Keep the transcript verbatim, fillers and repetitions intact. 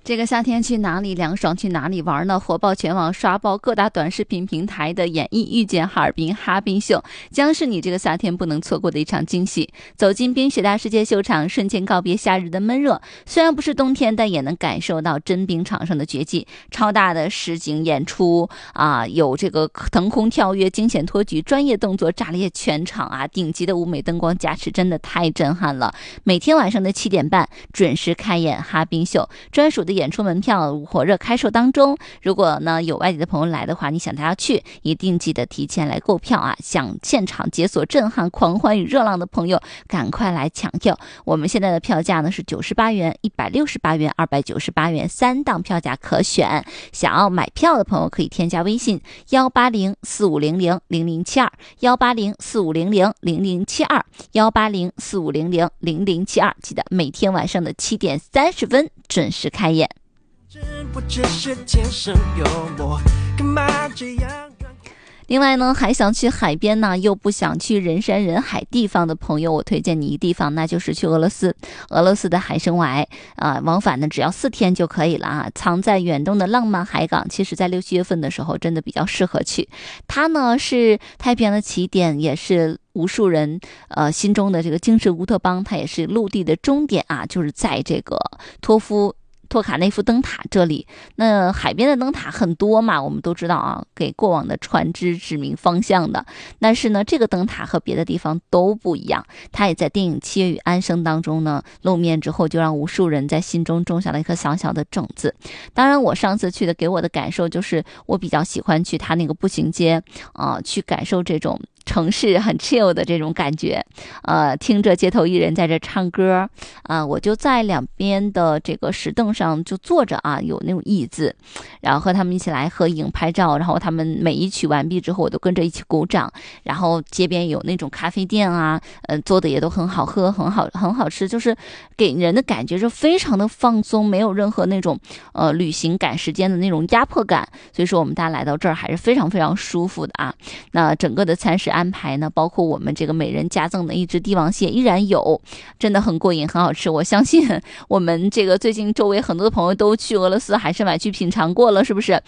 这个夏天去哪里凉爽去哪里玩呢？火爆全网，刷爆各大短视频平台的演绎遇见哈尔滨哈滨秀，将是你这个夏天不能错过的一场惊喜。走进冰雪大世界秀场，瞬间告别夏日的闷热。虽然不是冬天，但也能感受到真冰场上的绝技，超大的实景演出啊，有这个腾空跳跃、惊险托举、专业动作炸裂全场啊，顶级的舞美灯光加持，真的太震撼了。每天晚上的七点半准时开演哈滨秀，专属的演出门票火热开售当中。如果呢有外地的朋友来的话，你想大家去，一定记得提前来购票啊！想现场解锁震撼、狂欢与热浪的朋友，赶快来抢票！我们现在的票价呢是九十八元、一百六十八元、二百九十八元，三档票价可选。想要买票的朋友可以添加微信幺八零四五零零零零七二幺八零四五零零零零七二幺八零四五零零零零七二，记得每天晚上的七点三十分准时开演。不只是天生幽默，干嘛这样？另外呢，还想去海边呢，又不想去人山人海地方的朋友，我推荐你一个地方，那就是去俄罗斯。俄罗斯的海参崴啊、呃，往返呢只要四天就可以了啊。藏在远东的浪漫海港，其实在六七月份的时候，真的比较适合去。它呢是太平洋的起点，也是无数人呃心中的这个精神乌托邦，它也是陆地的终点啊，就是在这个托夫。托卡内夫灯塔这里，那海边的灯塔很多嘛，我们都知道啊，给过往的船只指明方向的。但是呢，这个灯塔和别的地方都不一样，它也在电影《七月与安生》当中呢露面之后，就让无数人在心中种下了一颗小小的种子。当然，我上次去的给我的感受就是，我比较喜欢去它那个步行街啊、呃，去感受这种城市很 chill 的这种感觉，呃，听着街头艺人在这唱歌啊、呃，我就在两边的这个石凳上就坐着啊，有那种椅子，然后和他们一起来合影拍照，然后他们每一曲完毕之后，我都跟着一起鼓掌。然后街边有那种咖啡店啊，呃，做的也都很好喝，很好，很好吃，就是给人的感觉是非常的放松，没有任何那种呃旅行赶时间的那种压迫感。所以说我们大家来到这儿还是非常非常舒服的啊。那整个的餐食安排呢，包括我们这个每人加赠的一只帝王蟹依然有，真的很过瘾，很好吃。我相信我们这个最近周围很多的朋友都去俄罗斯海参崴去品尝过了，是不是？